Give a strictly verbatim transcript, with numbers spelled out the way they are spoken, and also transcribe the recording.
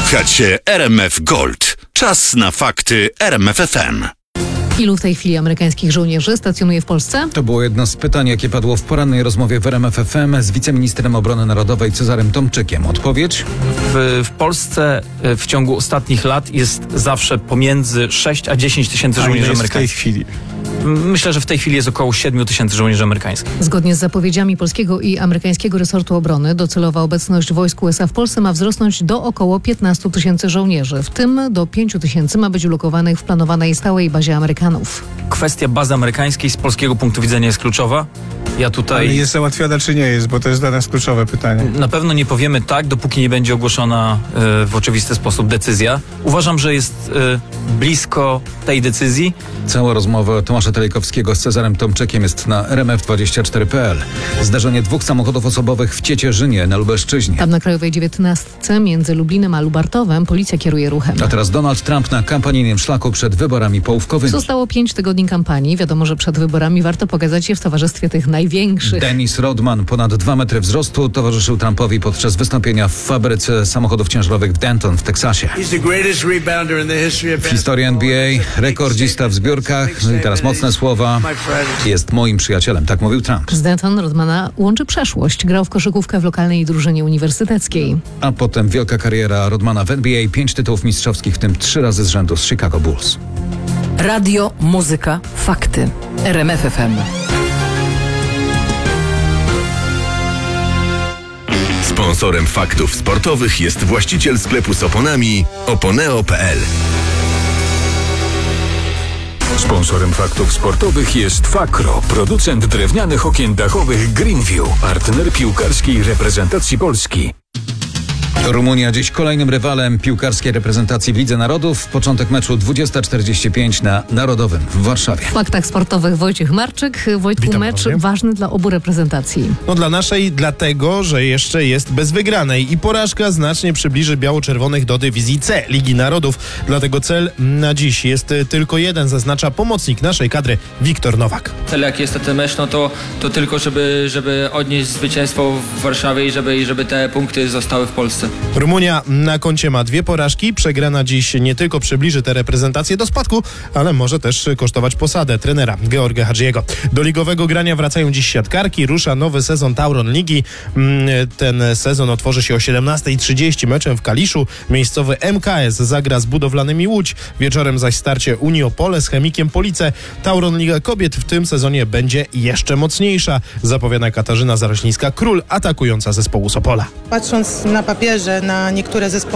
Słuchacie R M F Gold. Czas na fakty R M F F M. Ilu w tej chwili amerykańskich żołnierzy stacjonuje w Polsce? To było jedno z pytań, jakie padło w porannej rozmowie w R M F F M z wiceministrem obrony narodowej Cezarym Tomczykiem. Odpowiedź? W, w Polsce w ciągu ostatnich lat jest zawsze pomiędzy sześć a dziesięć tysięcy żołnierzy amerykańskich. w tej chwili? Myślę, że w tej chwili jest około siedem tysięcy żołnierzy amerykańskich. Zgodnie z zapowiedziami polskiego i amerykańskiego resortu obrony, docelowa obecność wojsk U S A w Polsce ma wzrosnąć do około piętnastu tysięcy żołnierzy. W tym do pięciu tysięcy ma być ulokowanych w planowanej stałej bazie Amerykanów. Kwestia bazy amerykańskiej z polskiego punktu widzenia jest kluczowa. Ja tutaj... Ale jest załatwiona czy nie jest, bo to jest dla nas kluczowe pytanie. Na pewno nie powiemy tak, dopóki nie będzie ogłoszona y, w oczywisty sposób decyzja. Uważam, że jest y, blisko tej decyzji. Cała rozmowa Tomasza Telejkowskiego z Cezarem Tomczykiem jest na R M F dwadzieścia cztery kropka p l. Zdarzenie dwóch samochodów osobowych w Ciecierzynie na Lubelszczyźnie. Tam na Krajowej dziewiętnastce między Lublinem a Lubartowem policja kieruje ruchem. A teraz Donald Trump na kampanijnym szlaku przed wyborami połówkowymi. Zostało pięć tygodni kampanii. Wiadomo, że przed wyborami warto pokazać się w towarzystwie tych największych. Dennis Rodman, ponad dwa metry wzrostu, towarzyszył Trumpowi podczas wystąpienia w fabryce samochodów ciężarowych w Denton w Teksasie. W historii N B A rekordzista w zbiórkach, no i teraz mocne słowa, jest moim przyjacielem, tak mówił Trump. Z Denton Rodmana łączy przeszłość. Grał w koszykówkę w lokalnej drużynie uniwersyteckiej. A potem wielka kariera Rodmana w N B A, pięć tytułów mistrzowskich, w tym trzy razy z rzędu z Chicago Bulls. Radio, muzyka, fakty. R M F F M. Sponsorem faktów sportowych jest właściciel sklepu z oponami oponeo kropka p l. Sponsorem faktów sportowych jest Fakro, producent drewnianych okien dachowych Greenview, partner piłkarskiej reprezentacji Polski. Rumunia dziś kolejnym rywalem piłkarskiej reprezentacji w Lidze Narodów. Początek meczu dwudziesta czterdzieści pięć na Narodowym w Warszawie. W faktach sportowych Wojciech Marczyk. Wojtku, Witam mecz ponownie. ważny dla obu reprezentacji. No dla naszej dlatego, że jeszcze jest bez wygranej i porażka znacznie przybliży biało-czerwonych do dywizji C Ligi Narodów. Dlatego cel na dziś jest tylko jeden, zaznacza pomocnik naszej kadry Wiktor Nowak. Cel jaki jest ten mecz, no to, to tylko żeby, żeby odnieść zwycięstwo w Warszawie i żeby, i żeby te punkty zostały w Polsce. Rumunia na koncie ma dwie porażki. Przegrana dziś nie tylko przybliży te reprezentacje do spadku, ale może też kosztować posadę trenera Georga Hadžiego. Do ligowego grania wracają dziś siatkarki. Rusza nowy sezon Tauron Ligi. Ten sezon otworzy się o siedemnasta trzydzieści meczem w Kaliszu. Miejscowy M K S zagra z Budowlanymi Łódź. Wieczorem zaś starcie Unii Opole z Chemikiem Police. Tauron Liga Kobiet w tym sezonie będzie jeszcze mocniejsza, zapowiada Katarzyna Zarośnińska-Król, atakująca zespołu z Opola. Patrząc na papierze na niektóre zespoły